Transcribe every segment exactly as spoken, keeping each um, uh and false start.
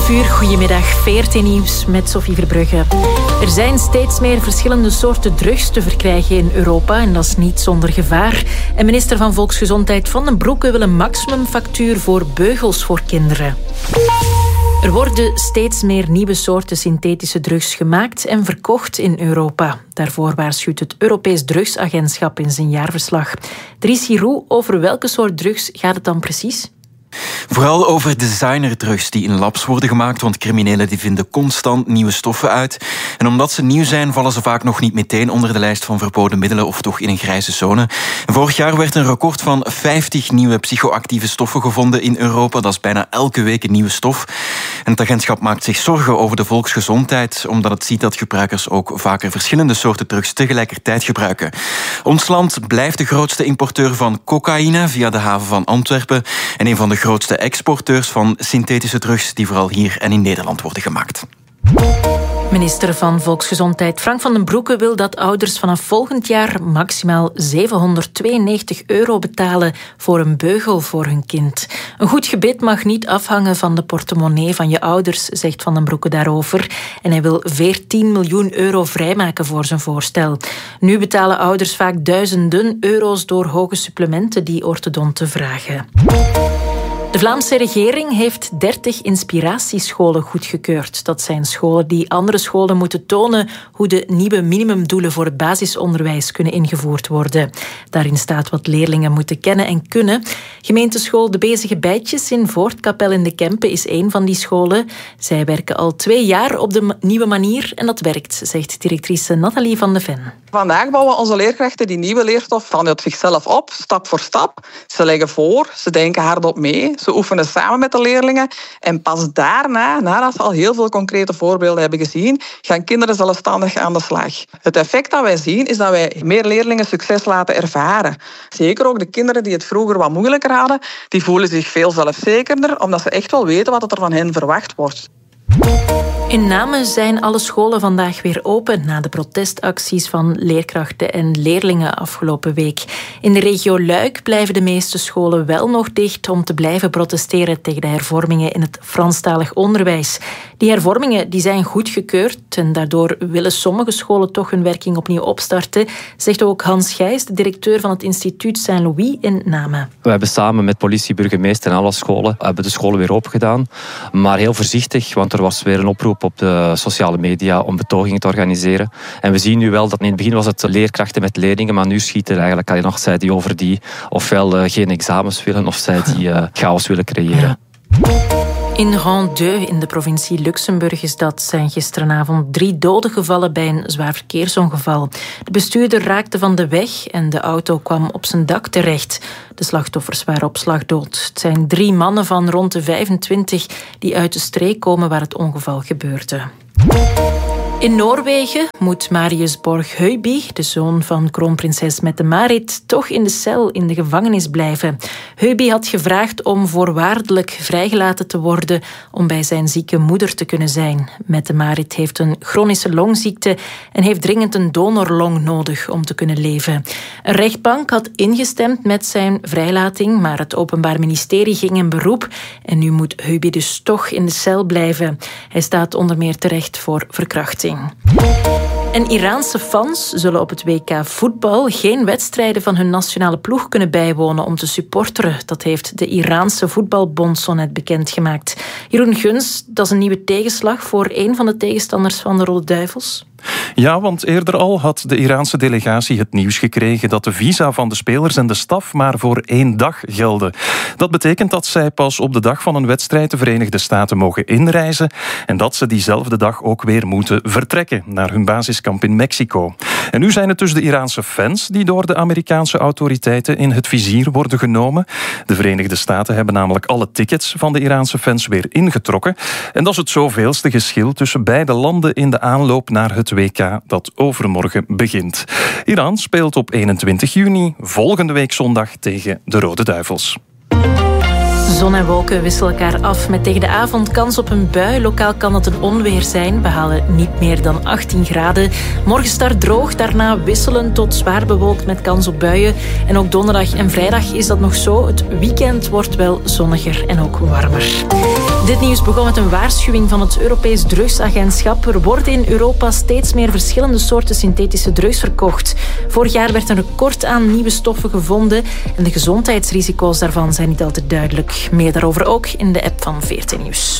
elf uur, goedemiddag, V R T Nieuws met Sophie Verbrugge. Er zijn steeds meer verschillende soorten drugs te verkrijgen in Europa en dat is niet zonder gevaar. En minister van Volksgezondheid Van den Broeke wil een maximumfactuur voor beugels voor kinderen. Er worden steeds meer nieuwe soorten synthetische drugs gemaakt en verkocht in Europa. Daarvoor waarschuwt het Europees Drugsagentschap in zijn jaarverslag. Dries Giroux, over welke soort drugs gaat het dan precies? Vooral over designerdrugs die in labs worden gemaakt, want criminelen die vinden constant nieuwe stoffen uit. En omdat ze nieuw zijn, vallen ze vaak nog niet meteen onder de lijst van verboden middelen of toch in een grijze zone. En vorig jaar werd een record van vijftig nieuwe psychoactieve stoffen gevonden in Europa. Dat is bijna elke week een nieuwe stof. En het agentschap maakt zich zorgen over de volksgezondheid, omdat het ziet dat gebruikers ook vaker verschillende soorten drugs tegelijkertijd gebruiken. Ons land blijft de grootste importeur van cocaïne via de haven van Antwerpen en een van de grootste exporteurs van synthetische drugs die vooral hier en in Nederland worden gemaakt. Minister van Volksgezondheid Frank Van den Broeke wil dat ouders vanaf volgend jaar maximaal zevenhonderdtweeënnegentig euro betalen voor een beugel voor hun kind. Een goed gebit mag niet afhangen van de portemonnee van je ouders, zegt Van den Broeke daarover. En hij wil veertien miljoen euro vrijmaken voor zijn voorstel. Nu betalen ouders vaak duizenden euro's door hoge supplementen die orthodonten vragen. De Vlaamse regering heeft dertig inspiratiescholen goedgekeurd. Dat zijn scholen die andere scholen moeten tonen hoe de nieuwe minimumdoelen voor het basisonderwijs kunnen ingevoerd worden. Daarin staat wat leerlingen moeten kennen en kunnen. Gemeenteschool De Bezige Bijtjes in Voortkapel in de Kempen is één van die scholen. Zij werken al twee jaar op de nieuwe manier en dat werkt, zegt directrice Nathalie van de Ven. Vandaag bouwen onze leerkrachten die nieuwe leerstof vanuit zichzelf op, stap voor stap. Ze leggen voor, ze denken hardop mee, ze oefenen samen met de leerlingen. En pas daarna, nadat ze al heel veel concrete voorbeelden hebben gezien, gaan kinderen zelfstandig aan de slag. Het effect dat wij zien is dat wij meer leerlingen succes laten ervaren. Zeker ook de kinderen die het vroeger wat moeilijker hadden, die voelen zich veel zelfzekerder, omdat ze echt wel weten wat er van hen verwacht wordt. In Namen zijn alle scholen vandaag weer open na de protestacties van leerkrachten en leerlingen afgelopen week. In de regio Luik blijven de meeste scholen wel nog dicht om te blijven protesteren tegen de hervormingen in het Franstalig onderwijs. Die hervormingen die zijn goedgekeurd en daardoor willen sommige scholen toch hun werking opnieuw opstarten, zegt ook Hans Gijs, de directeur van het instituut Saint-Louis in Namen. We hebben samen met politie, burgemeester en alle scholen hebben de scholen weer open gedaan, maar heel voorzichtig, want er was weer een oproep op de sociale media om betogingen te organiseren. En we zien nu wel dat in het begin was het leerkrachten met leerlingen, maar nu schiet er eigenlijk alleen nog zij die over die ofwel uh, geen examens willen of zij die uh, chaos willen creëren. Ja. In Rendeux in de provincie Luxemburg is dat zijn gisteravond drie doden gevallen bij een zwaar verkeersongeval. De bestuurder raakte van de weg en de auto kwam op zijn dak terecht. De slachtoffers waren op slag dood. Het zijn drie mannen van rond de vijfentwintig die uit de streek komen waar het ongeval gebeurde. In Noorwegen moet Marius Borg Høiby, de zoon van kroonprinses Mette-Marit, toch in de cel in de gevangenis blijven. Høiby had gevraagd om voorwaardelijk vrijgelaten te worden om bij zijn zieke moeder te kunnen zijn. Mette-Marit heeft een chronische longziekte en heeft dringend een donorlong nodig om te kunnen leven. Een rechtbank had ingestemd met zijn vrijlating, maar het Openbaar Ministerie ging in beroep en nu moet Høiby dus toch in de cel blijven. Hij staat onder meer terecht voor verkrachting. En Iraanse fans zullen op het W K voetbal geen wedstrijden van hun nationale ploeg kunnen bijwonen om te supporteren. Dat heeft de Iraanse voetbalbond zo net bekendgemaakt. Jeroen Guns, dat is een nieuwe tegenslag voor een van de tegenstanders van de Rode Duivels. Ja, want eerder al had de Iraanse delegatie het nieuws gekregen dat de visa van de spelers en de staf maar voor één dag gelden. Dat betekent dat zij pas op de dag van een wedstrijd de Verenigde Staten mogen inreizen en dat ze diezelfde dag ook weer moeten vertrekken naar hun basiskamp in Mexico. En nu zijn het dus de Iraanse fans die door de Amerikaanse autoriteiten in het vizier worden genomen. De Verenigde Staten hebben namelijk alle tickets van de Iraanse fans weer ingetrokken. En dat is het zoveelste geschil tussen beide landen in de aanloop naar het W K dat overmorgen begint. Iran speelt op eenentwintig juni, volgende week zondag, tegen de Rode Duivels. Zon en wolken wisselen elkaar af met tegen de avond kans op een bui. Lokaal kan dat een onweer zijn. We halen niet meer dan achttien graden. Morgen start droog, daarna wisselen tot zwaar bewolkt met kans op buien. En ook donderdag en vrijdag is dat nog zo. Het weekend wordt wel zonniger en ook warmer. Dit nieuws begon met een waarschuwing van het Europees Drugsagentschap. Er worden in Europa steeds meer verschillende soorten synthetische drugs verkocht. Vorig jaar werd een record aan nieuwe stoffen gevonden en de gezondheidsrisico's daarvan zijn niet altijd duidelijk. Meer daarover ook in de app van V R T Nieuws.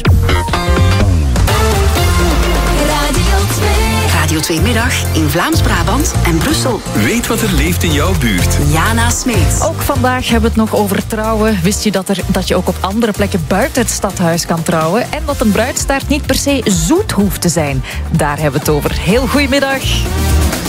Radio twee Middag in Vlaams-Brabant en Brussel. Weet wat er leeft in jouw buurt. Jana Smeets. Ook vandaag hebben we het nog over trouwen. Wist je dat, er, dat je ook op andere plekken buiten het stadhuis kan trouwen? En dat een bruidstaart niet per se zoet hoeft te zijn? Daar hebben we het over. Heel goedemiddag.